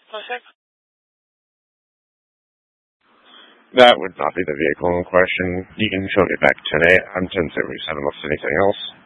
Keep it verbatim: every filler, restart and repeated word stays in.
That would not be the vehicle in question. You can show me back today. I'm ten seventy-seven. What's anything else?